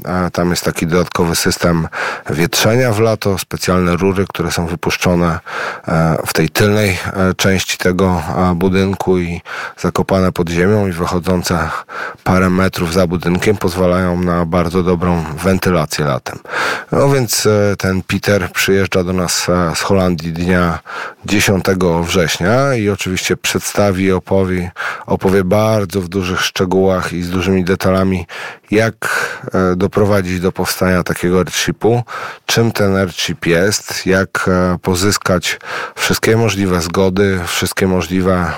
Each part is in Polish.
Tam jest taki dodatkowy system wietrzenia w lato, specjalne rury, które są wypuszczone w tej tylnej części tego budynku i zakopane pod ziemią i wychodzące parę metrów za budynkiem pozwalają na bardzo dobrą wentylację latem. No więc ten Peter przyjeżdża do nas z Holandii dnia 10 września i oczywiście przedstawi i opowie bardzo w dużych szczegółach i z dużymi detalami, jak doprowadzić do powstania takiego airshipu, czym ten airship jest, jak pozyskać wszystkie możliwe zgody, wszystkie możliwe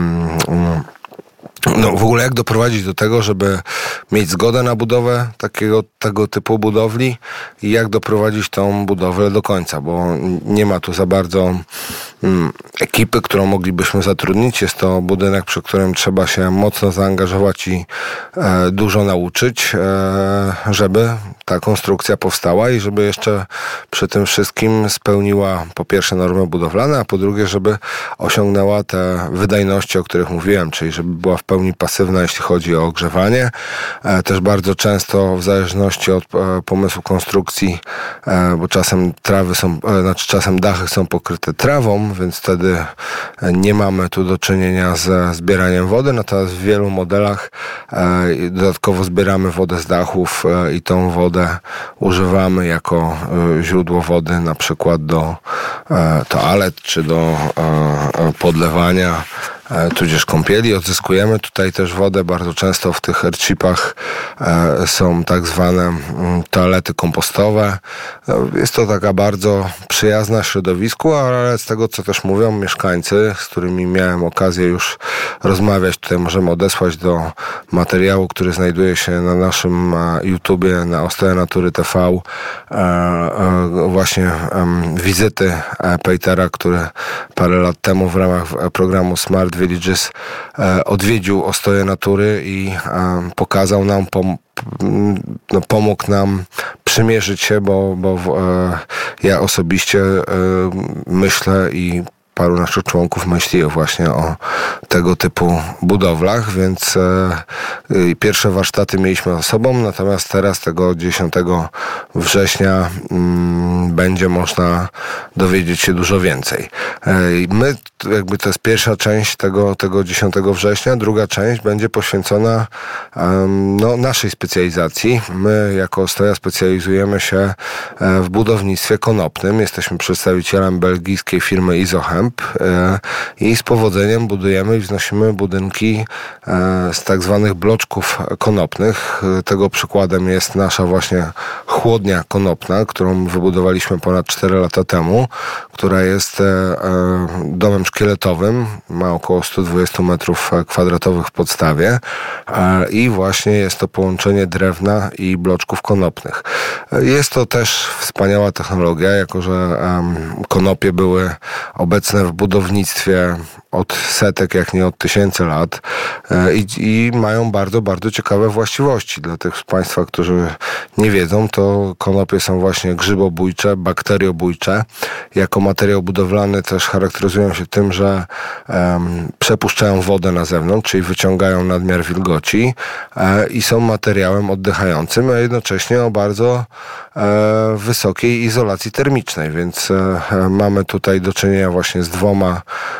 w ogóle jak doprowadzić do tego, żeby mieć zgodę na budowę tego typu budowli i jak doprowadzić tą budowlę do końca, bo nie ma tu za bardzo ekipy, którą moglibyśmy zatrudnić. Jest to budynek, przy którym trzeba się mocno zaangażować i dużo nauczyć, żeby ta konstrukcja powstała i żeby jeszcze przy tym wszystkim spełniła po pierwsze normy budowlane, a po drugie, żeby osiągnęła te wydajności, o których mówiłem, czyli żeby była w pełni pasywna, jeśli chodzi o ogrzewanie. Też bardzo często w zależności od pomysłu konstrukcji, bo czasem czasem dachy są pokryte trawą, więc wtedy nie mamy tu do czynienia ze zbieraniem wody, natomiast w wielu modelach dodatkowo zbieramy wodę z dachów i tą wodę używamy jako źródło wody na przykład do toalet czy do podlewania tudzież kąpieli. Odzyskujemy tutaj też wodę. Bardzo często w tych airshipach są tak zwane toalety kompostowe. Jest to taka bardzo przyjazna środowisku, ale z tego, co też mówią mieszkańcy, z którymi miałem okazję już rozmawiać, tutaj możemy odesłać do materiału, który znajduje się na naszym YouTubie, na Ostoja Natury TV, właśnie wizyty Petera, który parę lat temu w ramach programu Smart Villages odwiedził Ostoje Natury i pokazał nam, pomógł nam przymierzyć się, bo ja osobiście myślę i paru naszych członków myśli właśnie o tego typu budowlach, więc pierwsze warsztaty mieliśmy za sobą, natomiast teraz tego 10 września będzie można dowiedzieć się dużo więcej. My, to jest pierwsza część tego 10 września, druga część będzie poświęcona naszej specjalizacji. My jako Ostoja specjalizujemy się w budownictwie konopnym. Jesteśmy przedstawicielem belgijskiej firmy Isochemp i z powodzeniem budujemy i wznosimy budynki z tak zwanych bloczków konopnych. Tego przykładem jest nasza właśnie chłodnia konopna, którą wybudowaliśmy ponad 4 lata temu, która jest domem szkieletowym, ma około 120 metrów kwadratowych w podstawie i właśnie jest to połączenie drewna i bloczków konopnych. Jest to też wspaniała technologia, jako że konopie były obecne w budownictwie od setek, jak nie od tysięcy lat i mają bardzo, bardzo ciekawe właściwości. Dla tych z Państwa, którzy nie wiedzą, to konopie są właśnie grzybobójcze, bakteriobójcze. Jako materiał budowlany też charakteryzują się tym, że przepuszczają wodę na zewnątrz, czyli wyciągają nadmiar wilgoci i są materiałem oddychającym, a jednocześnie o bardzo wysokiej izolacji termicznej, więc mamy tutaj do czynienia właśnie z dwoma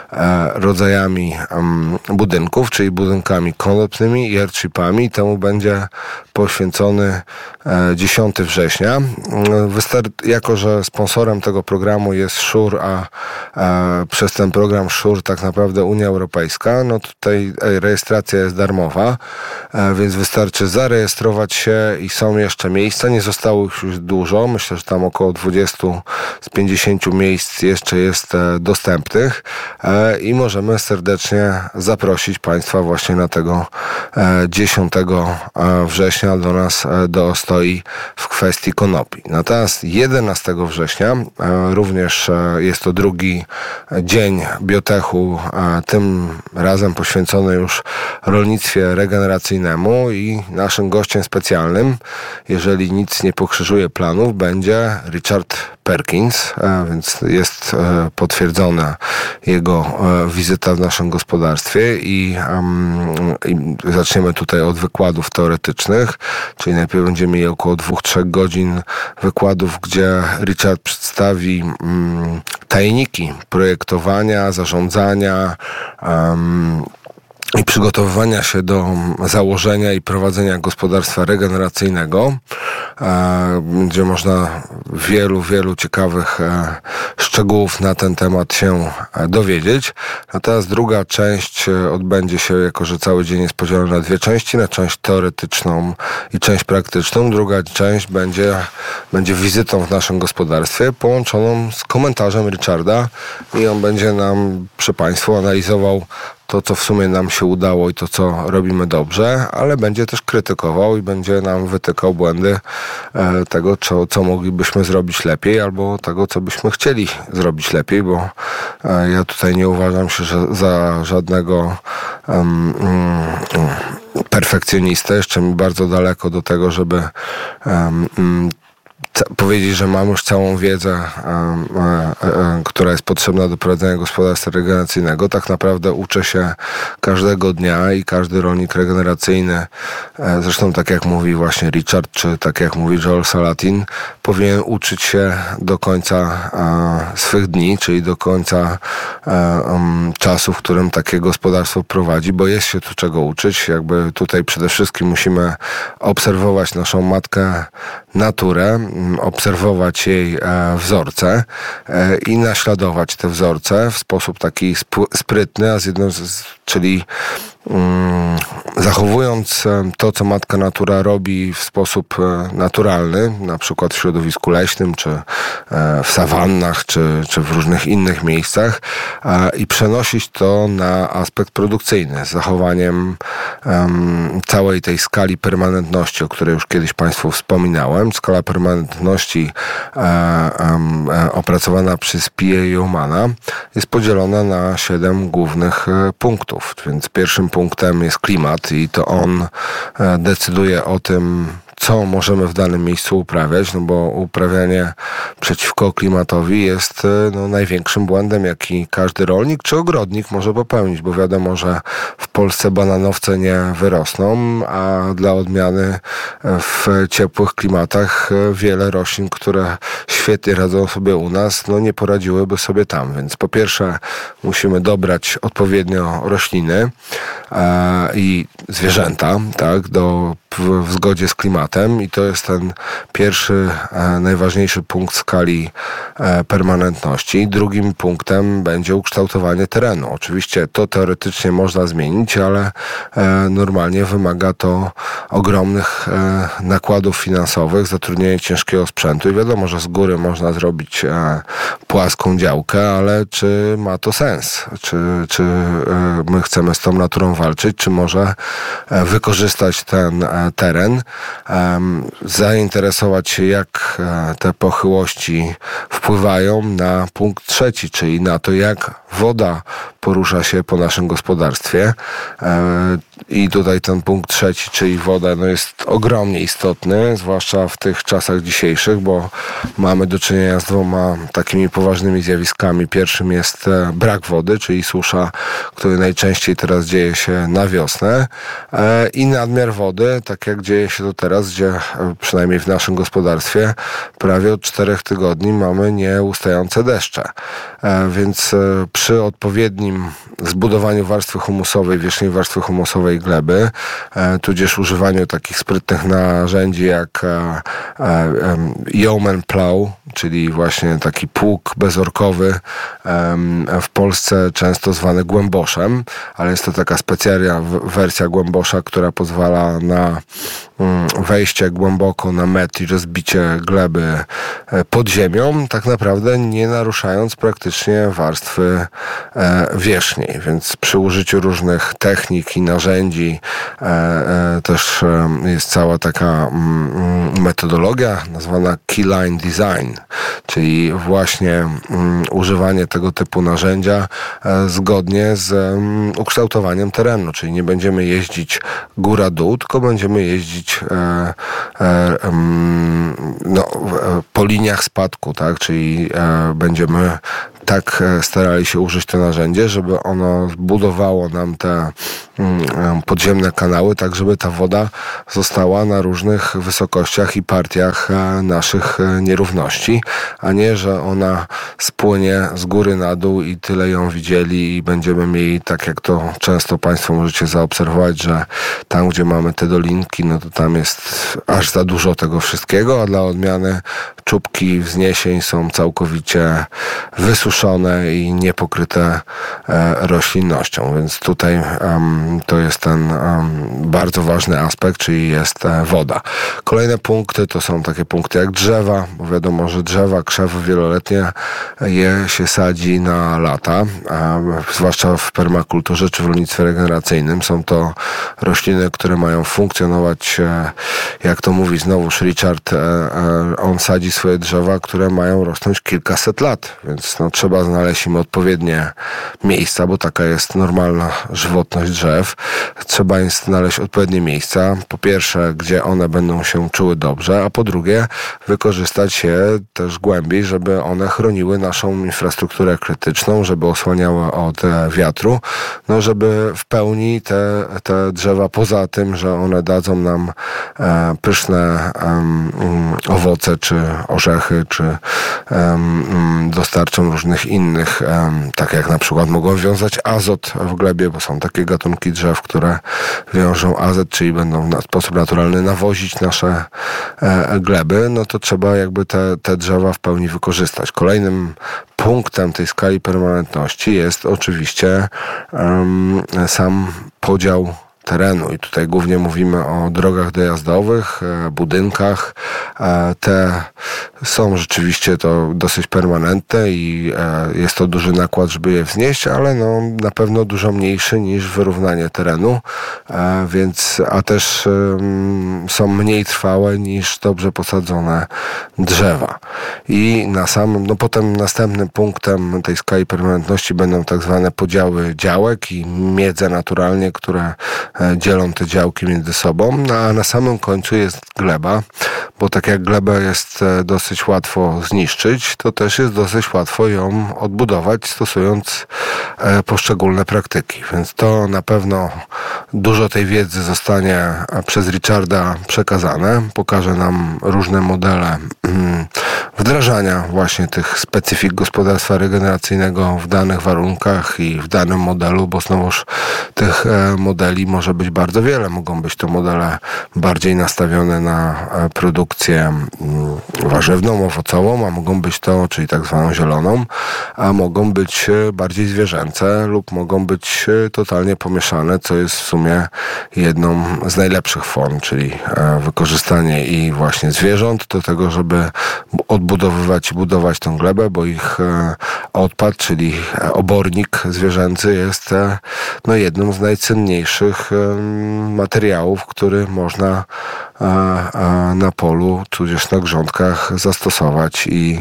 rodzajami budynków, czyli budynkami konopnymi i airshipami. Temu będzie poświęcony 10 września. Jako że sponsorem tego programu jest SURE, a przez ten program SURE tak naprawdę Unia Europejska, no tutaj rejestracja jest darmowa, więc wystarczy zarejestrować się i są jeszcze miejsca. Nie zostało ich już dużo. Myślę, że tam około 20 z 50 miejsc jeszcze jest dostępnych i możemy serdecznie zaprosić Państwa właśnie na tego 10 września do nas, do Ostoi w kwestii konopi. Natomiast 11 września również jest to drugi dzień biotechu, tym razem poświęcony już rolnictwie regeneracyjnemu i naszym gościem specjalnym, jeżeli nic nie pokrzyżuje planów, będzie Richard Perkins, więc jest potwierdzona jego wizyta wizyta w naszym gospodarstwie i zaczniemy tutaj od wykładów teoretycznych, czyli najpierw będziemy mieli około 2-3 godzin wykładów, gdzie Richard przedstawi tajniki projektowania, zarządzania, i przygotowywania się do założenia i prowadzenia gospodarstwa regeneracyjnego. Będzie można wielu ciekawych szczegółów na ten temat się dowiedzieć. Natomiast druga część odbędzie się, jako że cały dzień jest podzielony na 2 części, na część teoretyczną i część praktyczną. Druga część będzie wizytą w naszym gospodarstwie, połączoną z komentarzem Richarda i on będzie nam przy Państwu analizował to, co w sumie nam się udało i to, co robimy dobrze, ale będzie też krytykował i będzie nam wytykał błędy tego, co moglibyśmy zrobić lepiej, albo tego, co byśmy chcieli zrobić lepiej, bo ja tutaj nie uważam się za żadnego perfekcjonistę. Jeszcze mi bardzo daleko do tego, żeby powiedzieć, że mam już całą wiedzę, która jest potrzebna do prowadzenia gospodarstwa regeneracyjnego. Tak naprawdę uczę się każdego dnia i każdy rolnik regeneracyjny, zresztą tak jak mówi właśnie Richard, czy tak jak mówi Joel Salatin, powinien uczyć się do końca swych dni, czyli do końca czasu, w którym takie gospodarstwo prowadzi, bo jest się tu czego uczyć. Jakby tutaj przede wszystkim musimy obserwować naszą matkę naturę, obserwować jej wzorce i naśladować te wzorce w sposób taki sprytny, czyli zachowując to, co matka natura robi w sposób naturalny, na przykład w środowisku leśnym, czy w sawannach, czy w różnych innych miejscach, i przenosić to na aspekt produkcyjny z zachowaniem całej tej skali permanentności, o której już kiedyś Państwu wspominałem. Skala permanentności opracowana przez P.A. Yeomana jest podzielona na 7 głównych punktów, więc pierwszym punktem jest klimat i to on decyduje o tym, co możemy w danym miejscu uprawiać, no bo uprawianie przeciwko klimatowi jest największym błędem, jaki każdy rolnik czy ogrodnik może popełnić, bo wiadomo, że w Polsce bananowce nie wyrosną, a dla odmiany w ciepłych klimatach wiele roślin, które świetnie radzą sobie u nas, nie poradziłyby sobie tam. Więc po pierwsze musimy dobrać odpowiednio rośliny i zwierzęta, tak, w zgodzie z klimatem i to jest ten pierwszy, najważniejszy punkt skali permanentności. Drugim punktem będzie ukształtowanie terenu. Oczywiście to teoretycznie można zmienić, ale normalnie wymaga to ogromnych nakładów finansowych, zatrudnienia ciężkiego sprzętu i wiadomo, że z góry można zrobić płaską działkę, ale czy ma to sens? Czy my chcemy z tą naturą walczyć? Czy może wykorzystać ten teren, zainteresować się, jak te pochyłości wpływają na punkt trzeci, czyli na to, jak woda porusza się po naszym gospodarstwie. I tutaj ten punkt trzeci, czyli woda, jest ogromnie istotny, zwłaszcza w tych czasach dzisiejszych, bo mamy do czynienia z 2 takimi poważnymi zjawiskami. Pierwszym jest brak wody, czyli susza, który najczęściej teraz dzieje się na wiosnę, i nadmiar wody, tak jak dzieje się to teraz, gdzie przynajmniej w naszym gospodarstwie prawie od 4 tygodni mamy nieustające deszcze. Więc przy odpowiednim zbudowaniu warstwy humusowej, wierzchniej warstwy humusowej gleby, tudzież używaniu takich sprytnych narzędzi jak Yeoman Plow, czyli właśnie taki pług bezorkowy, w Polsce często zwany głęboszem, ale jest to taka specjalna wersja głębosza, która pozwala na wejście głęboko na metr i rozbicie gleby pod ziemią, tak naprawdę nie naruszając praktycznie warstwy wierzchniej. Więc przy użyciu różnych technik i narzędzi też jest cała taka metodologia nazwana Keyline Design, czyli właśnie używanie tego typu narzędzia zgodnie z ukształtowaniem terenu, czyli nie będziemy jeździć góra-dół, tylko będziemy jeździć po liniach spadku, tak? Czyli będziemy tak starali się użyć to narzędzie, żeby ono budowało nam te podziemne kanały, tak żeby ta woda została na różnych wysokościach i partiach naszych nierówności, a nie, że ona spłynie z góry na dół i tyle ją widzieli i będziemy mieli, tak jak to często Państwo możecie zaobserwować, że tam, gdzie mamy te dolinki, no to tam jest aż za dużo tego wszystkiego, a dla odmiany czubki wzniesień są całkowicie wysuszone i niepokryte roślinnością, więc tutaj to jest ten bardzo ważny aspekt, czyli jest woda. Kolejne punkty to są takie punkty jak drzewa, bo wiadomo, że drzewa, krzewy wieloletnie je się sadzi na lata, zwłaszcza w permakulturze czy w rolnictwie regeneracyjnym. Są to rośliny, które mają funkcjonować, jak to mówi znowuż Richard, on sadzi swoje drzewa, które mają rosnąć kilkaset lat, więc no, trzeba znaleźć im odpowiednie miejsca, bo taka jest normalna żywotność drzew. Trzeba im znaleźć odpowiednie miejsca. Po pierwsze, gdzie one będą się czuły dobrze, a po drugie, wykorzystać je też głębiej, żeby one chroniły naszą infrastrukturę krytyczną, żeby osłaniały od wiatru, no żeby w pełni te drzewa, poza tym, że one dadzą nam pyszne owoce, czy orzechy, czy dostarczą różnych innych, tak jak na przykład mogą wiązać azot w glebie, bo są takie gatunki drzew, które wiążą azot, czyli będą w sposób naturalny nawozić nasze gleby, no to trzeba jakby te drzewa w pełni wykorzystać. Kolejnym punktem tej skali permanentności jest oczywiście sam podział terenu i tutaj głównie mówimy o drogach dojazdowych, budynkach. Te są rzeczywiście to dosyć permanentne i jest to duży nakład, żeby je wznieść, ale no, na pewno dużo mniejszy niż wyrównanie terenu, a też są mniej trwałe niż dobrze posadzone drzewa. I potem następnym punktem tej skali permanentności będą tak zwane podziały działek i miedze naturalnie, które dzielą te działki między sobą, a na samym końcu jest gleba, bo tak jak glebę jest dosyć łatwo zniszczyć, to też jest dosyć łatwo ją odbudować, stosując poszczególne praktyki. Więc to na pewno dużo tej wiedzy zostanie przez Richarda przekazane. Pokaże nam różne modele wdrażania właśnie tych specyfik gospodarstwa regeneracyjnego w danych warunkach i w danym modelu, bo znowuż tych modeli może być bardzo wiele. Mogą być to modele bardziej nastawione na produkcję warzywną, owocową, a mogą być to, czyli tak zwaną zieloną, a mogą być bardziej zwierzęce lub mogą być totalnie pomieszane, co jest w sumie jedną z najlepszych form, czyli wykorzystanie i właśnie zwierząt do tego, żeby odbudowywać i budować tą glebę, bo ich odpad, czyli obornik zwierzęcy jest jednym z najcenniejszych materiałów, który można na polu, tudzież na grządkach zastosować i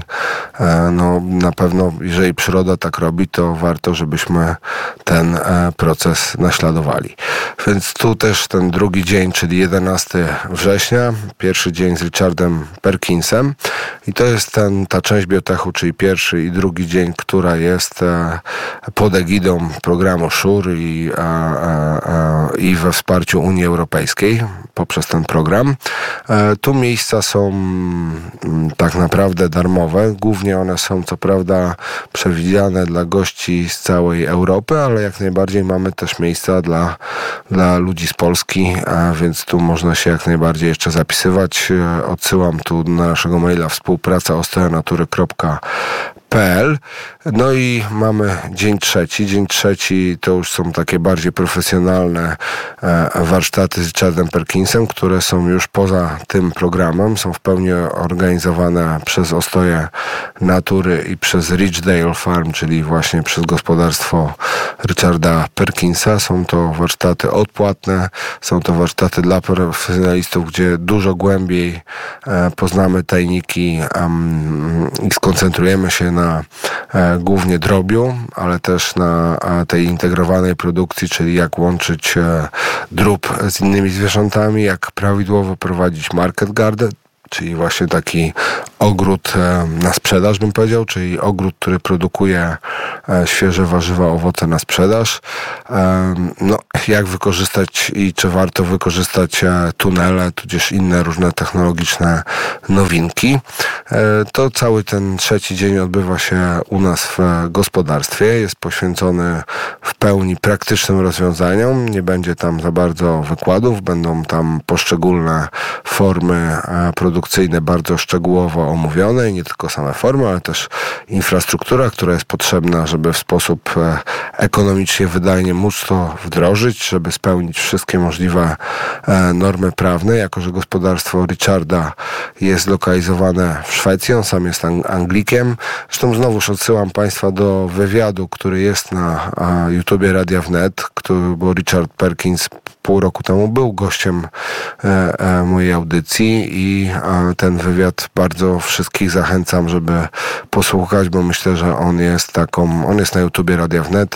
na pewno, jeżeli przyroda tak robi, to warto, żebyśmy ten proces naśladowali. Więc tu też ten drugi dzień, czyli 11 września, pierwszy dzień z Richardem Perkinsem i to jest ta część biotechu, czyli pierwszy i drugi dzień, która jest pod egidą programu SURE i we wsparciu Unii Europejskiej poprzez ten program. Tu miejsca są tak naprawdę darmowe. Głównie one są co prawda przewidziane dla gości z całej Europy, ale jak najbardziej mamy też miejsca dla ludzi z Polski, więc tu można się jak najbardziej jeszcze zapisywać. Odsyłam tu na naszego maila współpraca@osteonatury.pl. No i mamy dzień trzeci. Dzień trzeci to już są takie bardziej profesjonalne warsztaty z Richardem Perkinsem, które są już poza tym programem, są w pełni organizowane przez Ostoję Natury i przez Ridgedale Farm, czyli właśnie przez gospodarstwo Richarda Perkinsa. Są to warsztaty odpłatne, są to warsztaty dla profesjonalistów, gdzie dużo głębiej poznamy tajniki i skoncentrujemy się na głównie drobiu, ale też na tej integrowanej produkcji, czyli jak łączyć drób z innymi zwierzętami, jak prawidłowo prowadzić market garden, czyli właśnie taki ogród na sprzedaż, bym powiedział, czyli ogród, który produkuje świeże warzywa, owoce na sprzedaż. No, jak wykorzystać i czy warto wykorzystać tunele, tudzież inne różne technologiczne nowinki. To cały ten trzeci dzień odbywa się u nas w gospodarstwie. Jest poświęcony w pełni praktycznym rozwiązaniom. Nie będzie tam za bardzo wykładów, będą tam poszczególne formy produkcyjne bardzo szczegółowo omówione i nie tylko same formy, ale też infrastruktura, która jest potrzebna, żeby w sposób ekonomicznie wydajnie móc to wdrożyć, żeby spełnić wszystkie możliwe normy prawne. Jako że gospodarstwo Richarda jest zlokalizowane w Szwecji, on sam jest Anglikiem. Zresztą znowuż odsyłam Państwa do wywiadu, który jest na YouTubie Radia Wnet, bo Richard Perkins pół roku temu był gościem mojej audycji i ten wywiad bardzo wszystkich zachęcam, żeby posłuchać, bo myślę, że on jest na YouTubie Radia Wnet.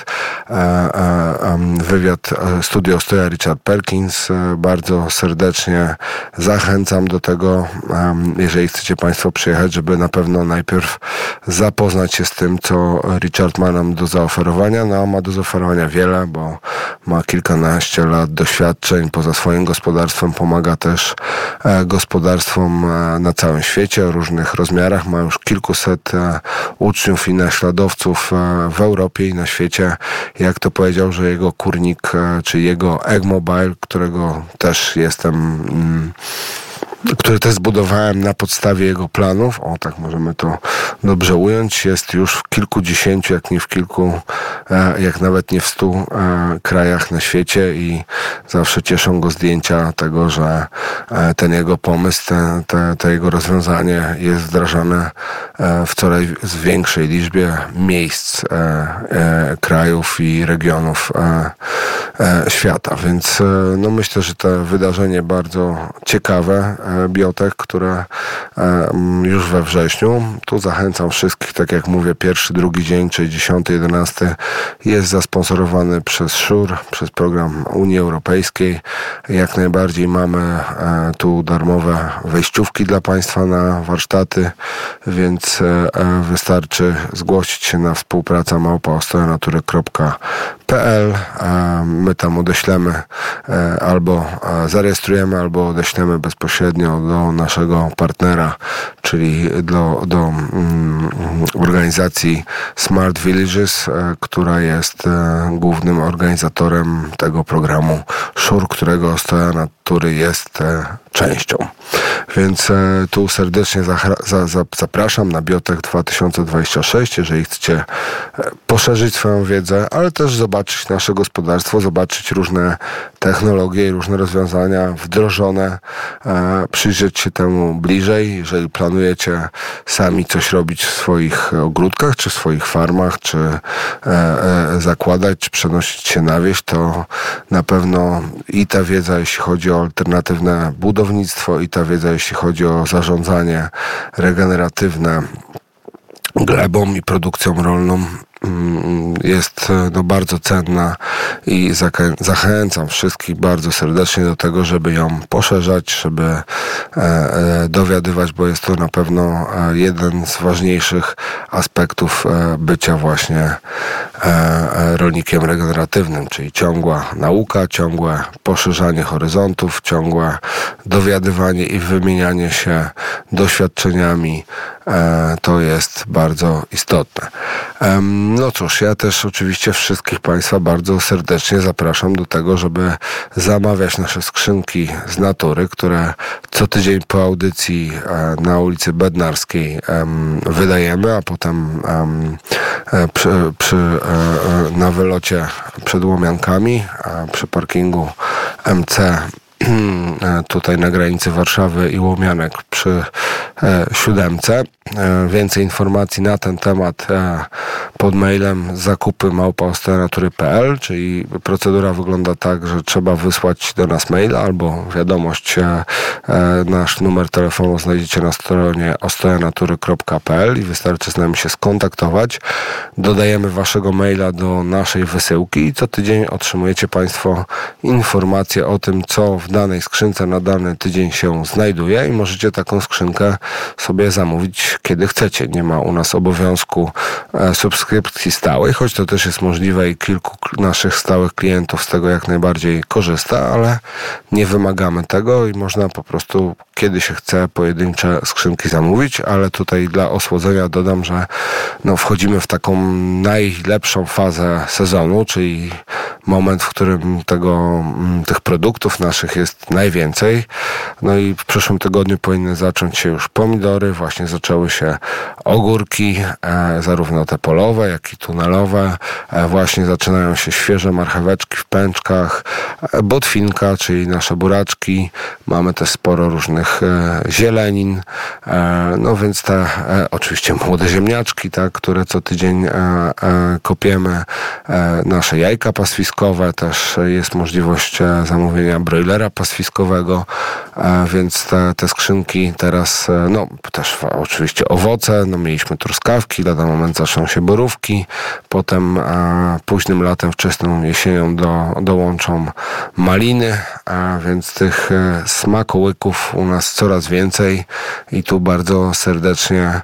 Wywiad Studio Stoja Richard Perkins. Bardzo serdecznie zachęcam do tego, jeżeli chcecie Państwo przyjechać, żeby na pewno najpierw zapoznać się z tym, co Richard ma nam do zaoferowania. No, ma do zaoferowania wiele, bo ma kilkanaście lat doświadczeń. Poza swoim gospodarstwem pomaga też gospodarstwom na całym świecie o różnych rozmiarach. Ma już kilkuset uczniów i naśladowców w Europie i na świecie. Jak to powiedział, że jego kurnik, czy jego Eggmobile, którego też który też zbudowałem na podstawie jego planów, tak możemy to dobrze ująć, jest już w kilkudziesięciu, jak nie w kilku, jak nawet nie w 100 krajach na świecie i zawsze cieszą go zdjęcia tego, że ten jego pomysł, to jego rozwiązanie jest wdrażane w coraz większej liczbie miejsc, krajów i regionów świata. Więc no myślę, że to wydarzenie bardzo ciekawe, Biotech, które już we wrześniu. Tu zachęcam wszystkich, tak jak mówię, pierwszy, drugi dzień, czyli 10, 11 jest zasponsorowany przez SURE, przez program Unii Europejskiej. Jak najbardziej mamy tu darmowe wejściówki dla Państwa na warsztaty, więc wystarczy zgłosić się na współpracę @ostojanatury.pl. My tam odeślemy albo zarejestrujemy, albo odeślemy bezpośrednio do naszego partnera, czyli do organizacji Smart Villages, która jest głównym organizatorem tego programu SURE, którego Ostoja Natury jest częścią. Więc tu serdecznie zapraszam na Biotech 2026, jeżeli chcecie poszerzyć swoją wiedzę, ale też zobaczyć nasze gospodarstwo, zobaczyć różne technologie i różne rozwiązania wdrożone, przyjrzeć się temu bliżej. Jeżeli planujecie sami coś robić w swoich ogródkach, czy w swoich farmach, czy zakładać, czy przenosić się na wieś, to na pewno i ta wiedza, jeśli chodzi o alternatywne budownictwo, i ta wiedza, jeśli chodzi o zarządzanie regeneratywne glebą i produkcją rolną, jest bardzo cenna i zachęcam wszystkich bardzo serdecznie do tego, żeby ją poszerzać, żeby dowiadywać, bo jest to na pewno jeden z ważniejszych aspektów bycia właśnie rolnikiem regeneratywnym, czyli ciągła nauka, ciągłe poszerzanie horyzontów, ciągłe dowiadywanie i wymienianie się doświadczeniami. To jest bardzo istotne. No cóż, ja też oczywiście wszystkich Państwa bardzo serdecznie zapraszam do tego, żeby zamawiać nasze skrzynki z natury, które co tydzień po audycji na ulicy Bednarskiej wydajemy, a potem na wylocie przed Łomiankami, przy parkingu MC tutaj na granicy Warszawy i Łomianek przy 7. Więcej informacji na ten temat pod mailem zakupy@ostojanatury.pl, czyli procedura wygląda tak, że trzeba wysłać do nas mail albo wiadomość. Nasz numer telefonu znajdziecie na stronie ostojanatury.pl i wystarczy z nami się skontaktować. Dodajemy waszego maila do naszej wysyłki i co tydzień otrzymujecie państwo informacje o tym, co w danej skrzynce na dany tydzień się znajduje i możecie taką skrzynkę sobie zamówić kiedy chcecie. Nie ma u nas obowiązku subskrypcji stałej, choć to też jest możliwe i kilku naszych stałych klientów z tego jak najbardziej korzysta, ale nie wymagamy tego i można po prostu kiedy się chce pojedyncze skrzynki zamówić, ale tutaj dla osłodzenia dodam, że wchodzimy w taką najlepszą fazę sezonu, czyli moment, w którym tych produktów naszych jest najwięcej. No i w przyszłym tygodniu powinny zacząć się już pomidory, właśnie zaczęły się ogórki, zarówno te polowe, jak i tunelowe. Właśnie zaczynają się świeże marcheweczki w pęczkach, botwinka, czyli nasze buraczki. Mamy też sporo różnych zielenin, więc te oczywiście młode ziemniaczki, tak, które co tydzień kopiemy. Nasze jajka pastwiskowe, też jest możliwość zamówienia broilera pastwiskowego, więc te skrzynki teraz, też oczywiście owoce, mieliśmy truskawki, lada moment zaczną się borówki, potem późnym latem, wczesną jesienią dołączą maliny, więc tych smakołyków u nas coraz więcej i tu bardzo serdecznie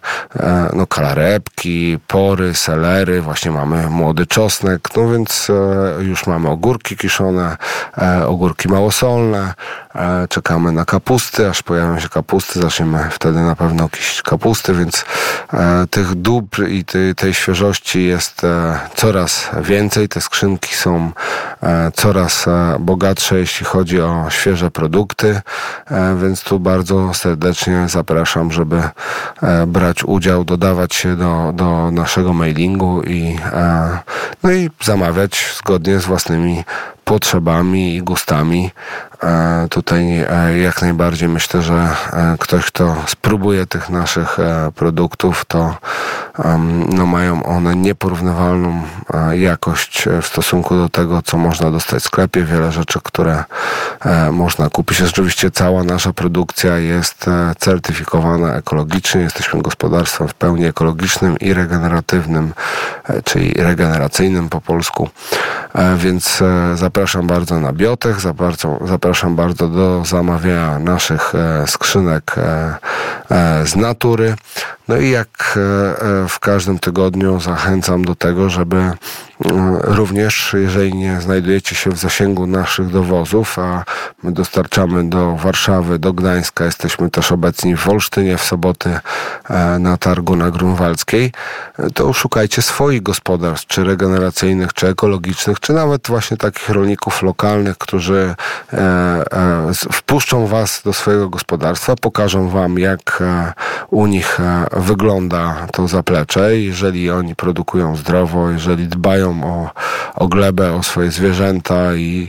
kalarepki, pory, selery, właśnie mamy młody czosnek, więc już mamy ogórki kiszone, ogórki małosolne, czekamy na kapusty, aż pojawią się kapusty, zaczniemy wtedy na pewno kiść kapusty, więc tych dóbr i tej świeżości jest coraz więcej, te skrzynki są coraz bogatsze, jeśli chodzi o świeże produkty, więc tu bardzo serdecznie zapraszam, żeby brać udział, dodawać się do naszego mailingu i zamawiać zgodnie z własnymi potrzebami i gustami. Tutaj jak najbardziej myślę, że ktoś, kto spróbuje tych naszych produktów, to mają one nieporównywalną jakość w stosunku do tego, co można dostać w sklepie. Wiele rzeczy, które można kupić. Oczywiście cała nasza produkcja jest certyfikowana ekologicznie. Jesteśmy gospodarstwem w pełni ekologicznym i regeneratywnym, czyli regeneracyjnym po polsku. Więc zapraszam bardzo na Biotech, zapraszam bardzo do zamawiania naszych skrzynek z natury. No i jak w każdym tygodniu zachęcam do tego, żeby również, jeżeli nie znajdujecie się w zasięgu naszych dowozów, a my dostarczamy do Warszawy, do Gdańska, jesteśmy też obecni w Olsztynie w soboty na targu na Grunwaldzkiej, to szukajcie swoich gospodarstw, czy regeneracyjnych, czy ekologicznych, czy nawet właśnie takich rolników lokalnych, którzy wpuszczą was do swojego gospodarstwa, pokażą wam, jak u nich wygląda to zaplecze. Jeżeli oni produkują zdrowo, jeżeli dbają o glebę, o swoje zwierzęta i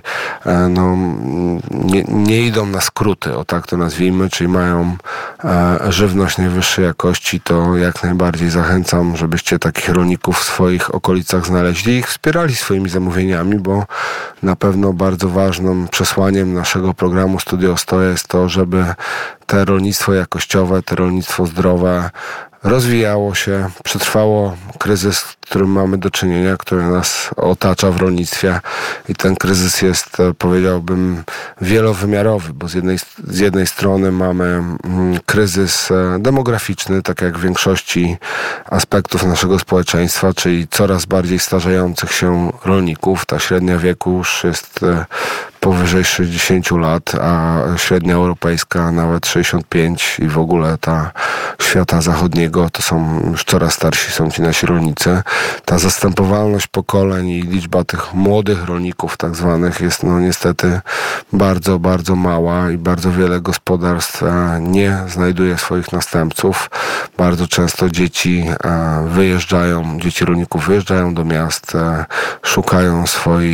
nie idą na skróty, o tak to nazwijmy, czyli mają żywność najwyższej jakości, to jak najbardziej zachęcam, żebyście takich rolników w swoich okolicach znaleźli i ich wspierali swoimi zamówieniami, bo na pewno bardzo ważnym przesłaniem naszego programu Studio Stoja jest to, żeby te rolnictwo jakościowe, te rolnictwo zdrowe rozwijało się, przetrwało kryzys, z którym mamy do czynienia, który nas otacza w rolnictwie i ten kryzys jest, powiedziałbym, wielowymiarowy, bo z jednej strony mamy kryzys demograficzny, tak jak w większości aspektów naszego społeczeństwa, czyli coraz bardziej starzejących się rolników. Ta średnia wieku już jest powyżej 60 lat, a średnia europejska nawet 65 i w ogóle ta świata zachodniego to są już coraz starsi są ci nasi rolnicy. Ta zastępowalność pokoleń i liczba tych młodych rolników tak zwanych jest niestety bardzo, bardzo mała i bardzo wiele gospodarstw nie znajduje swoich następców. bardzo często dzieci rolników wyjeżdżają do miast, szukają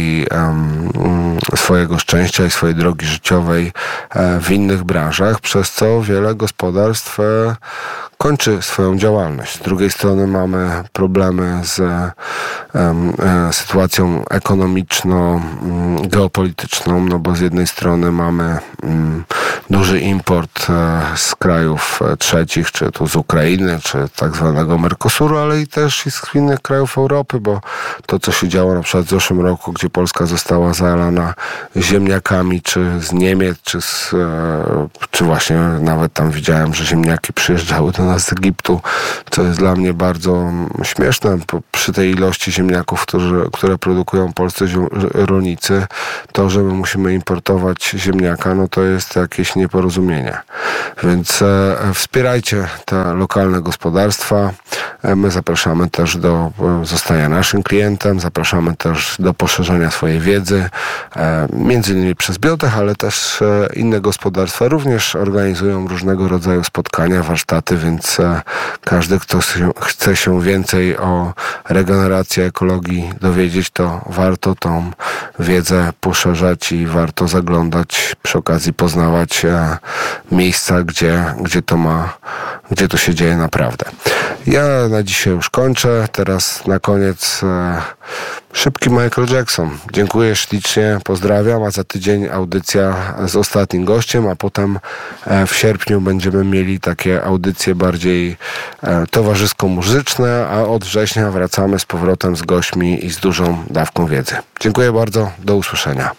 swojego szczęścia i swojej drogi życiowej w innych branżach, przez co wiele gospodarstw kończy swoją działalność. Z drugiej strony mamy problemy z sytuacją ekonomiczno-geopolityczną, no bo z jednej strony mamy duży import z krajów trzecich, czy tu z Ukrainy, czy tak zwanego Mercosuru, ale i też z innych krajów Europy, bo to, co się działo na przykład w zeszłym roku, gdzie Polska została zalana ziemniakami, czy z Niemiec, czy właśnie nawet tam widziałem, że ziemniaki przyjeżdżały do nas z Egiptu, co jest dla mnie bardzo śmieszne. Przy tej ilości ziemniaków, które produkują polscy rolnicy, to, że my musimy importować ziemniaka, no to jest jakieś nieporozumienie. Więc wspierajcie te lokalne gospodarstwa. My zapraszamy też do zostania naszym klientem, zapraszamy też do poszerzenia swojej wiedzy, między innymi przez Biotech, ale też inne gospodarstwa również organizują różnego rodzaju spotkania, warsztaty, więc każdy, kto chce się więcej o regeneracji, ekologii dowiedzieć, to warto tą wiedzę poszerzać i warto zaglądać, przy okazji poznawać miejsca, gdzie to się dzieje naprawdę. Ja na dzisiaj już kończę. Teraz na koniec szybki Michael Jackson. Dziękuję ślicznie, pozdrawiam, a za tydzień audycja z ostatnim gościem, a potem w sierpniu będziemy mieli takie audycje bardziej towarzysko-muzyczne, a od września wracamy z powrotem z gośćmi i z dużą dawką wiedzy. Dziękuję bardzo, do usłyszenia.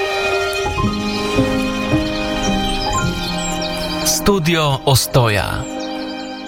Studio Ostoja.